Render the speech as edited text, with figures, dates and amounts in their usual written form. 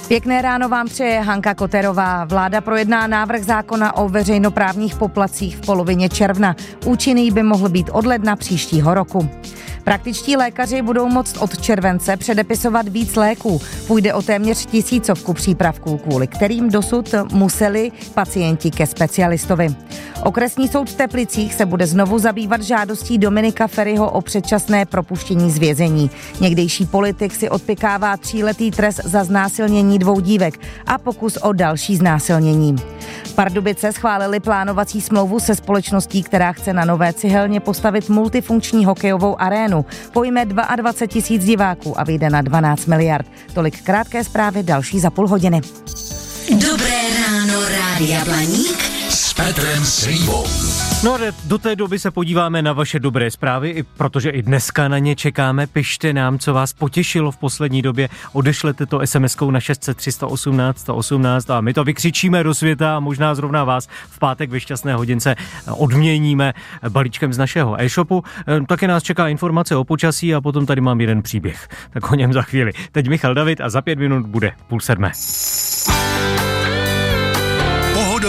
Pěkné ráno vám přeje Hanka Koterová. Vláda projedná návrh zákona o veřejnoprávních poplatcích v polovině června. Účinný by mohl být od ledna příštího roku. Praktičtí lékaři budou moct od července předepisovat víc léků. Půjde o téměř 1000 přípravků, kvůli kterým dosud museli pacienti ke specialistovi. Okresní soud v Teplicích se bude znovu zabývat žádostí Dominika Feriho o předčasné propuštění z vězení. Někdejší politik si odpykává 3letý trest za znásilnění 2 dívek a pokus o další znásilnění. Pardubice schválili plánovací smlouvu se společností, která chce na Nové Cihelně postavit multifunkční hokejovou arénu. Pojme 22 000 diváků a vyjde na 12 miliard. Tolik krátké zprávy, další za půl hodiny. Dobré ráno, Rádia Blaník s Petrem Slívou. No a do té doby se podíváme na vaše dobré zprávy, protože i dneska na ně čekáme. Pište nám, co vás potěšilo v poslední době. Odešlete to SMS-kou na 600 318 118 a my to vykřičíme do světa a možná zrovna vás v pátek ve šťastné hodince odměníme balíčkem z našeho e-shopu. Taky nás čeká informace o počasí a potom tady mám jeden příběh. Tak o něm za chvíli. Teď Michal David a za 5 minut bude 6:30.